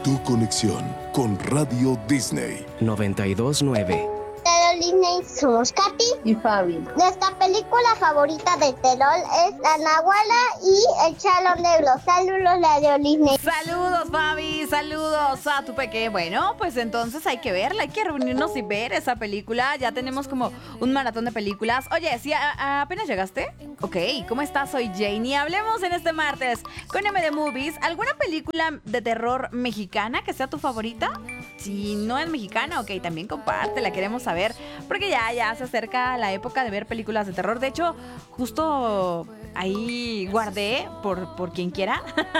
Tu conexión con Radio Disney 92.9. Radio Disney somos Katy y Fabi. Nuestra película favorita de terror es La Nahuala y El Charro Negro. Saludos, Radio Disney. Saludos, Fabi, saludos a tu peque. Bueno, pues entonces hay que verla, hay que reunirnos y ver esa película. Ya tenemos como un maratón de películas. Oye, si apenas llegaste, ok, ¿cómo estás? Soy Janie. Hablemos en este martes con MD Movies. ¿Alguna película de terror mexicana que sea tu favorita? Si no es mexicana, ok, también compártela, queremos saber. Porque ya se acerca la época de ver películas de terror. De hecho, justo ahí guardé, por quien quiera,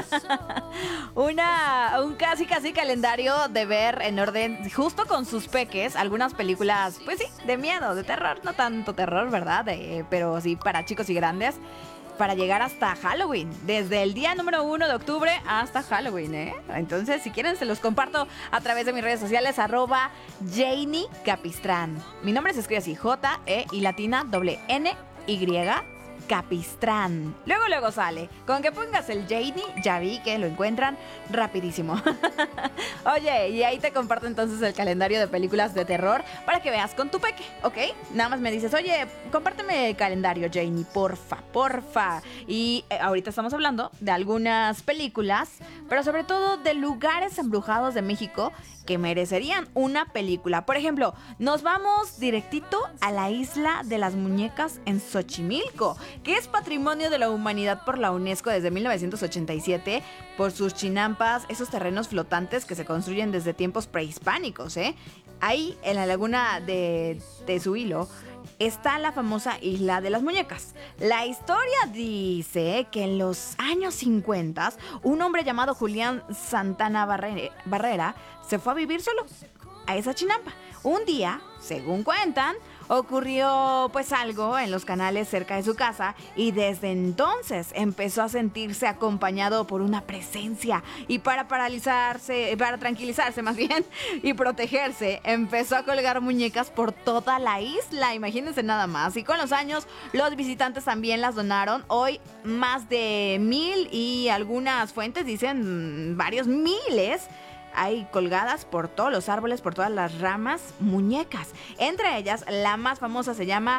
un casi calendario de ver en orden, justo con sus peques, algunas películas, pues sí, de miedo, de terror. No tanto terror, ¿verdad? Pero sí para chicos y grandes, para llegar hasta Halloween, desde el día número 1 de octubre hasta Halloween, ¿eh? Entonces, si quieren, se los comparto a través de mis redes sociales, @JanieCapistrán. Mi nombre se escribe así, J-E y latina N-Y, Capistrán. Luego sale. Con que pongas el Janie, ya vi que lo encuentran rapidísimo. Oye, y ahí te comparto entonces el calendario de películas de terror para que veas con tu peque, ¿ok? Nada más me dices, oye, compárteme el calendario, Janie, porfa. Y ahorita estamos hablando de algunas películas, pero sobre todo de lugares embrujados de México que merecerían una película. Por ejemplo, nos vamos directito a la Isla de las Muñecas en Xochimilco, que es Patrimonio de la Humanidad por la UNESCO desde 1987 por sus chinampas, esos terrenos flotantes que se construyen desde tiempos prehispánicos, ¿eh? Ahí, en la laguna de Tezuilo, está la famosa Isla de las Muñecas. La historia dice que en los años 50, un hombre llamado Julián Santana Barrera se fue a vivir solo a esa chinampa. Un día, según cuentan, ocurrió pues algo en los canales cerca de su casa y desde entonces empezó a sentirse acompañado por una presencia y para tranquilizarse más bien y protegerse, empezó a colgar muñecas por toda la isla, imagínense nada más. Y con los años los visitantes también las donaron. Hoy más de 1,000 y algunas fuentes dicen varios miles hay colgadas por todos los árboles, por todas las ramas, muñecas. Entre ellas, la más famosa se llama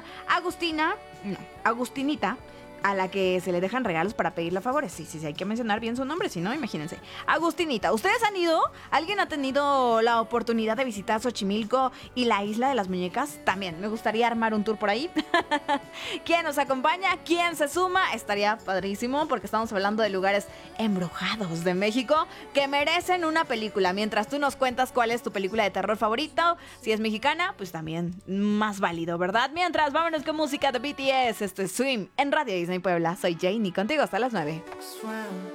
Agustinita, a la que se le dejan regalos para pedirle favores. Sí, hay que mencionar bien su nombre, si no, imagínense. Agustinita, ¿ustedes han ido? ¿Alguien ha tenido la oportunidad de visitar Xochimilco y la Isla de las Muñecas? También, me gustaría armar un tour por ahí. ¿Quién nos acompaña? ¿Quién se suma? Estaría padrísimo porque estamos hablando de lugares embrujados de México que merecen una película. Mientras tú nos cuentas cuál es tu película de terror favorita, si es mexicana, pues también más válido, ¿verdad? Mientras, vámonos con música de BTS. Esto es Swim en Radio Disney Puebla. Soy Janie, contigo hasta las 9.